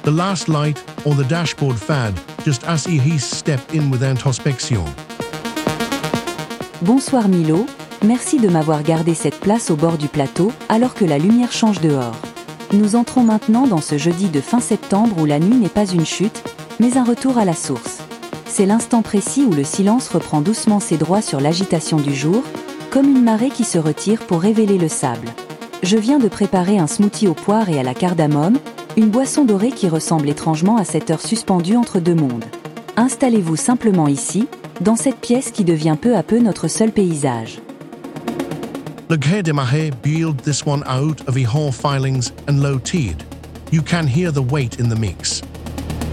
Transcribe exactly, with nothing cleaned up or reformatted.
The last light or the dashboard fad, just as he stepped in with introspection. Bonsoir Milo, merci de m'avoir gardé cette place au bord du plateau alors que la lumière change dehors. Nous entrons maintenant dans ce jeudi de fin septembre où la nuit n'est pas une chute, mais un retour à la source. C'est l'instant précis où le silence reprend doucement ses droits sur l'agitation du jour, comme une marée qui se retire pour révéler le sable. Je viens de préparer un smoothie aux poires et à la cardamome, une boisson dorée qui ressemble étrangement à cette heure suspendue entre deux mondes. Installez-vous simplement ici, dans cette pièce qui devient peu à peu notre seul paysage. Le Ghe de Mahe build this one out of the hall filings and low teed. You can hear the weight in the mix.